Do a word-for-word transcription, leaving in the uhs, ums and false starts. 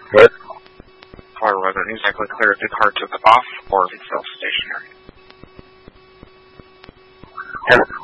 What? Or was it exactly clear if the car took off or if it's still stationary? And